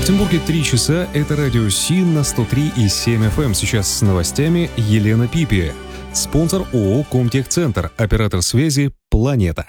Екатеринбурге 3 часа. Это радио СИН на 103,7 FM. Сейчас с новостями Елена Пипи. Спонсор ООО «Комтехцентр». Оператор связи «Планета».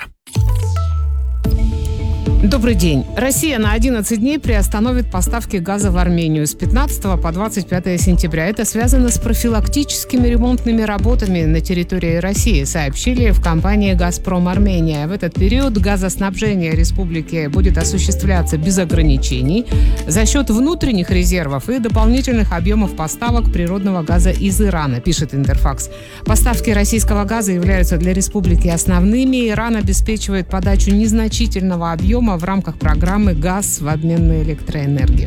Добрый день. Россия на 11 дней приостановит поставки газа в Армению с 15 по 25 сентября. Это связано с профилактическими ремонтными работами на территории России, сообщили в компании «Газпром Армения». В этот период газоснабжение республики будет осуществляться без ограничений за счет внутренних резервов и дополнительных объемов поставок природного газа из Ирана, пишет Интерфакс. Поставки российского газа являются для республики основными. Иран обеспечивает подачу незначительного объема в рамках программы «Газ в обмен на электроэнергию».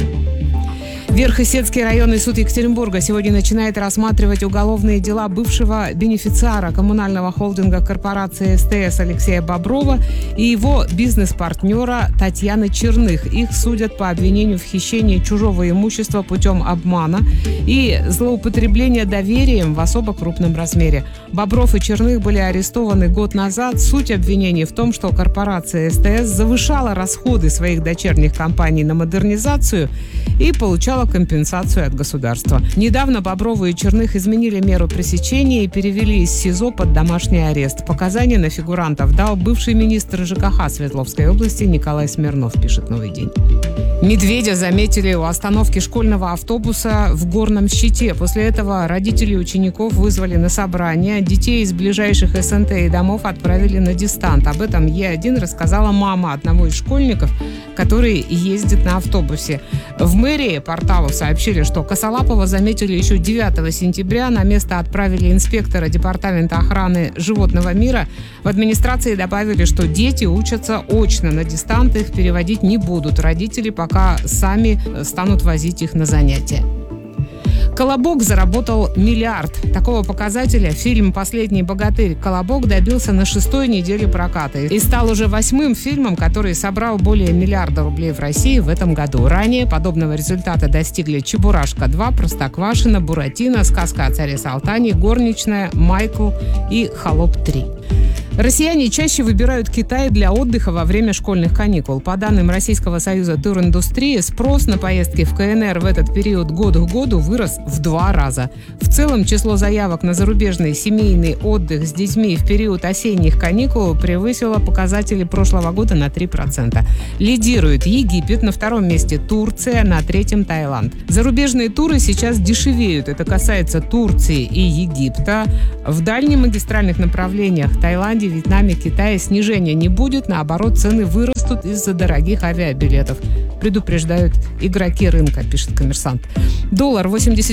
Верхесецкий районный суд Екатеринбурга сегодня начинает рассматривать уголовные дела бывшего бенефициара коммунального холдинга корпорации СТС Алексея Боброва и его бизнес-партнера Татьяны Черных. Их судят по обвинению в хищении чужого имущества путем обмана и злоупотребления доверием в особо крупном размере. Бобров и Черных были арестованы год назад. Суть обвинений в том, что корпорация СТС завышала расходы своих дочерних компаний на модернизацию и получала компенсацию от государства. Недавно Бобровы и Черных изменили меру пресечения и перевели из СИЗО под домашний арест. Показания на фигурантов дал бывший министр ЖКХ Свердловской области Николай Смирнов, пишет «Новый день». Медведя заметили у остановки школьного автобуса в Горном Щите. После этого родители учеников вызвали на собрание. Детей из ближайших СНТ и домов отправили на дистант. Об этом Е1 рассказала мама одного из школьников, который ездит на автобусе. В мэрии порталу сообщили, что Косолапова заметили еще 9 сентября. На место отправили инспектора Департамента охраны животного мира. В администрации добавили, что дети учатся очно. На дистант их переводить не будут. Родители пока сами станут возить их на занятия. «Колобок» заработал миллиард. Такого показателя фильм «Последний богатырь. Колобок» добился на 6-й неделе проката и стал уже 8-м фильмом, который собрал более миллиарда рублей в России в этом году. Ранее подобного результата достигли «Чебурашка 2», «Простоквашино», «Буратино», «Сказка о царе Салтане», «Горничная», «Майкл» и «Холоп 3». Россияне чаще выбирают Китай для отдыха во время школьных каникул. По данным Российского союза туриндустрии, спрос на поездки в КНР в этот период год к году вырос в 2 раза. В целом, число заявок на зарубежный семейный отдых с детьми в период осенних каникул превысило показатели прошлого года на 3%. Лидирует Египет, на 2-м месте Турция, на 3-м Таиланд. Зарубежные туры сейчас дешевеют. Это касается Турции и Египта. В дальнемагистральных направлениях Таиланде, Вьетнаме, Китае снижения не будет. Наоборот, цены вырастут из-за дорогих авиабилетов. Предупреждают игроки рынка, пишет «Коммерсант». Доллар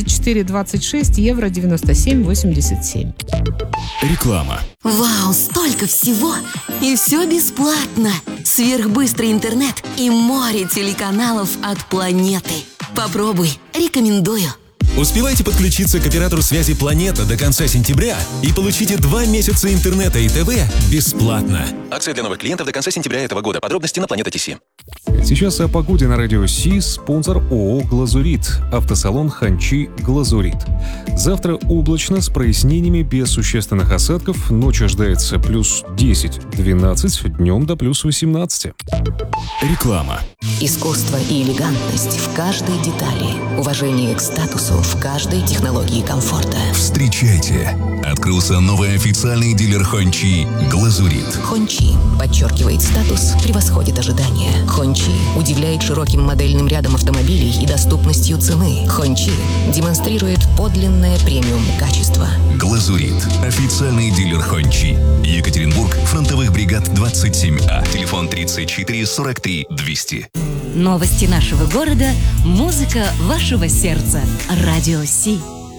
84,26, евро 97,87. Реклама. Вау, столько всего! И все бесплатно! Сверхбыстрый интернет и море телеканалов от планеты. Попробуй, рекомендую. Успевайте подключиться к оператору связи «Планета» до конца сентября и получите 2 месяца интернета и ТВ бесплатно. Акция для новых клиентов до конца сентября этого года. Подробности на Планета.ТС. Сейчас о погоде на радио СИ. Спонсор ООО «Глазурит». Автосалон «Ханчи Глазурит». Завтра облачно с прояснениями без существенных осадков. Ночью ожидается плюс 10-12, днем до плюс 18. Реклама. Искусство и элегантность в каждой детали. Уважение к статусу в каждой технологии комфорта. Встречайте! Открылся новый официальный дилер Хончи «Глазурит». Хончи подчеркивает статус, превосходит ожидания. Хончи удивляет широким модельным рядом автомобилей и доступностью цены. Хончи демонстрирует подлинное премиум качество. «Глазурит» – официальный дилер Хончи. Екатеринбург, фронтовых бригад 27А. Телефон 34 43 200. Новости нашего города, музыка вашего сердца. Радио СИ.